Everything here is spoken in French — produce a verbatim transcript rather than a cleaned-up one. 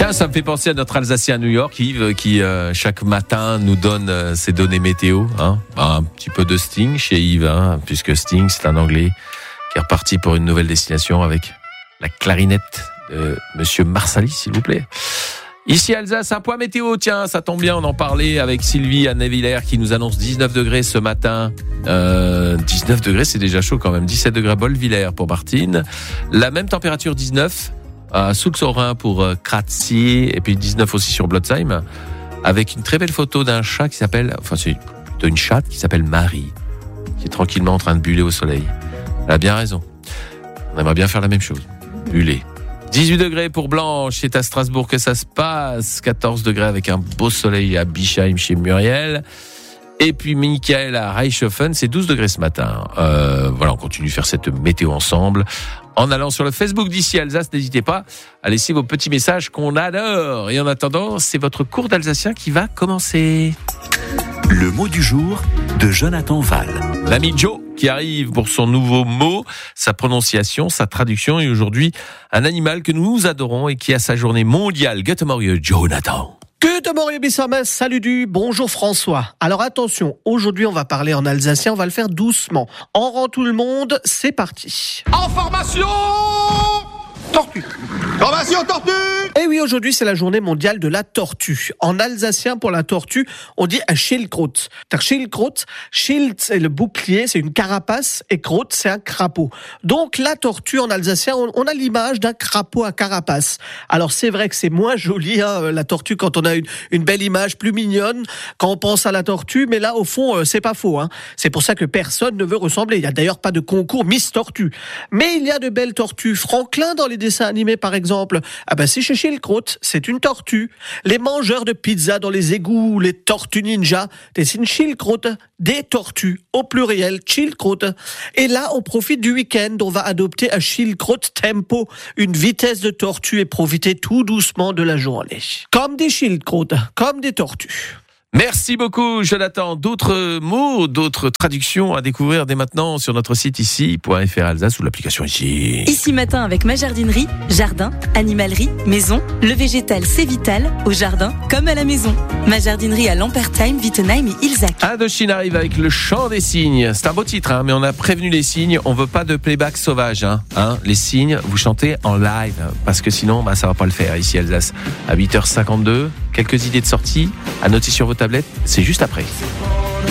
Tiens, ça me fait penser à notre Alsacien à New York, Yves, qui euh, chaque matin nous donne euh, ses données météo. Hein. Un petit peu de Sting chez Yves, hein, puisque Sting, c'est un Anglais qui est reparti pour une nouvelle destination avec la clarinette de Monsieur Marsali, s'il vous plaît. Ici Alsace, un point météo, tiens, ça tombe bien, on en parlait avec Sylvie à Nevillers qui nous annonce dix-neuf degrés ce matin. Euh, dix-neuf degrés, c'est déjà chaud quand même. dix-sept degrés à Bolvillers pour Martine. La même température, dix-neuf à Soux-Saurin pour euh, Kratzy, et puis dix-neuf aussi sur Blotzheim, avec une très belle photo d'un chat qui s'appelle, enfin c'est plutôt une chatte qui s'appelle Marie, qui est tranquillement en train de buller au soleil. Elle a bien raison. On aimerait bien faire la même chose. Buller. dix-huit degrés pour Blanche, c'est à Strasbourg que ça se passe. quatorze degrés avec un beau soleil à Bischheim chez Muriel. Et puis Michael à Reichshofen, c'est douze degrés ce matin. Euh, voilà, on continue de faire cette météo ensemble. En allant sur le Facebook d'ici Alsace, n'hésitez pas à laisser vos petits messages qu'on adore. Et en attendant, c'est votre cours d'alsacien qui va commencer. Le mot du jour de Jonathan Val. L'ami Joe qui arrive pour son nouveau mot, sa prononciation, sa traduction, et aujourd'hui un animal que nous adorons et qui a sa journée mondiale. Gute Morgen, Jonathan. Gute Morgen, Bissames, salut du, bonjour François. Alors attention, aujourd'hui on va parler en alsacien, on va le faire doucement. En rang tout le monde, c'est parti. En formation tortue. Formation tortue. Et oui, aujourd'hui c'est la journée mondiale de la tortue. En alsacien, pour la tortue, on dit un schildkrot. Der Schildkrot, Schild c'est le bouclier, c'est une carapace, et Krot c'est un crapaud. Donc la tortue en alsacien, on, on a l'image d'un crapaud à carapace. Alors c'est vrai que c'est moins joli, hein, la tortue, quand on a une, une belle image plus mignonne, quand on pense à la tortue, mais là au fond euh, c'est pas faux. Hein. C'est pour ça que personne ne veut ressembler. Il y a d'ailleurs pas de concours Miss Tortue. Mais il y a de belles tortues. Franklin dans les dessins animés par exemple, ah ben c'est chez Schildkrot, c'est une tortue. Les mangeurs de pizza dans les égouts, les tortues ninja, c'est une Schildkrot, des tortues au pluriel, Schildkrot. Et là on profite du week-end, on va adopter un Schildkrot tempo, une vitesse de tortue, et profiter tout doucement de la journée. Comme des Schildkrot, comme des tortues. Merci beaucoup, Jonathan. D'autres mots, d'autres traductions à découvrir dès maintenant sur notre site ici, .fr Alsace, ou l'application ici. Ici matin avec ma jardinerie, jardin, animalerie, maison, le végétal c'est vital, au jardin comme à la maison. Ma jardinerie à Lampertheim, Wittenheim et Ilzac. Indochine arrive avec le chant des cygnes. C'est un beau titre, hein, mais on a prévenu les cygnes, on veut pas de playback sauvage. Hein, hein. Les cygnes, vous chantez en live, parce que sinon, bah, ça va pas le faire ici Alsace. À huit heures cinquante-deux, quelques idées de sortie à noter sur vos tablettes, c'est juste après.